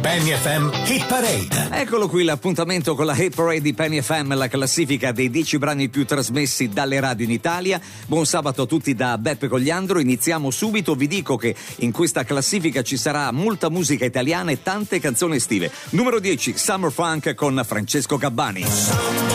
Penny FM Hit Parade. Eccolo qui l'appuntamento con la Hit Parade di Penny FM, la classifica dei 10 brani più trasmessi dalle radio in Italia. Buon sabato a tutti da Beppe Cogliandro. Iniziamo subito. Vi dico che in questa classifica ci sarà molta musica italiana e tante canzoni estive. Numero 10, Summer Funk con Francesco Gabbani.